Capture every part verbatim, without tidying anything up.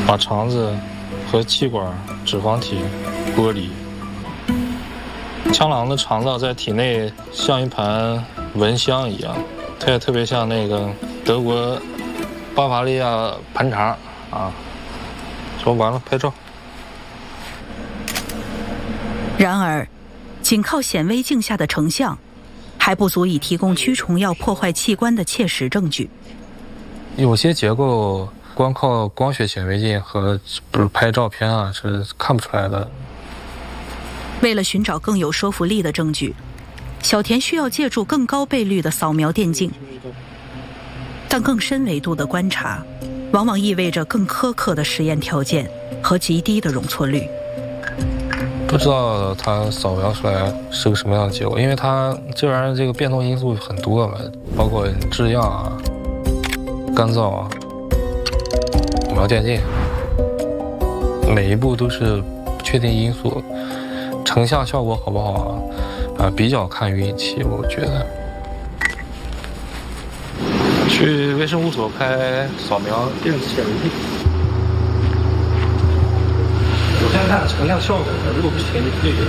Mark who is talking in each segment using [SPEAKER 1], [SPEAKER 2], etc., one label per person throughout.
[SPEAKER 1] 把肠子和气管、脂肪体剥离。枪狼的肠道在体内像一盘蚊香一样，它也特别像那个德国巴伐利亚盘肠啊。说完了，拍照。
[SPEAKER 2] 然而，仅靠显微镜下的成像，还不足以提供驱虫药破坏器官的切实证据。
[SPEAKER 1] 有些结构光靠光学显微镜和不是拍照片啊是看不出来的。
[SPEAKER 2] 为了寻找更有说服力的证据，小田需要借助更高倍率的扫描电镜，但更深维度的观察往往意味着更苛刻的实验条件和极低的容错率。
[SPEAKER 1] 不知道它扫描出来是个什么样的结果，因为它这玩意儿这个变动因素很多嘛，包括制样啊、干燥啊、扫描电镜，每一步都是不确定因素。成像效果好不好啊？啊，比较看运气，我觉得。去微生物所拍扫描电子显微镜。我先看成像效果，如果不行就对。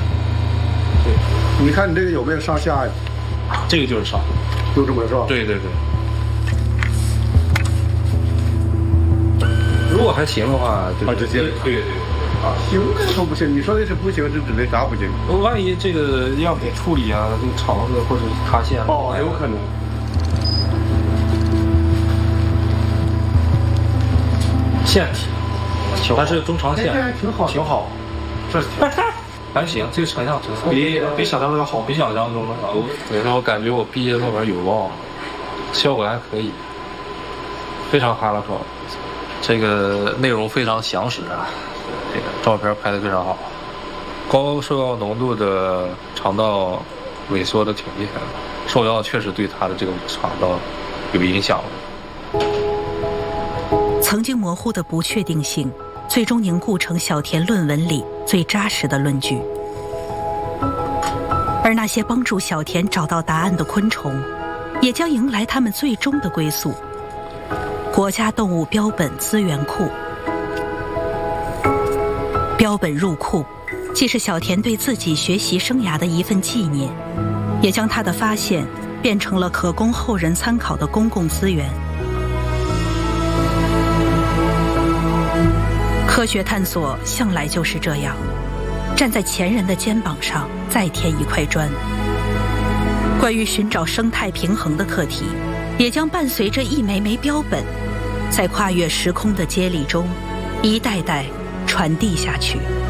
[SPEAKER 3] 对，你看你这个有没有上下呀？
[SPEAKER 1] 这个就是上，
[SPEAKER 3] 就这么是吧？
[SPEAKER 1] 对对对。如果还行的话，就
[SPEAKER 3] 直接
[SPEAKER 1] 对对对。
[SPEAKER 3] 啊，行说不行，你说的是不行，是指的啥不行？
[SPEAKER 1] 万一这个样品处理啊，这个肠子或者塌陷
[SPEAKER 3] 哦，有可能。
[SPEAKER 1] 腺体，它是中长线，
[SPEAKER 3] 挺好，挺好。这
[SPEAKER 1] 还行，这个成像挺好，比比想象中要好，比想象中的好。所以说，我感觉我毕业论文有望，效果还可以，非常哈拉手，这个内容非常详实啊。这个照片拍得非常好，高受药浓度的肠道萎缩的挺厉害的，受药确实对他的这个肠道有影响了。
[SPEAKER 2] 曾经模糊的不确定性，最终凝固成小田论文里最扎实的论据。而那些帮助小田找到答案的昆虫，也将迎来他们最终的归宿——国家动物标本资源库。标本入库，既是小田对自己学习生涯的一份纪念，也将他的发现变成了可供后人参考的公共资源。科学探索向来就是这样，站在前人的肩膀上再添一块砖。关于寻找生态平衡的课题，也将伴随着一枚枚标本，在跨越时空的接力中，一代代传递下去。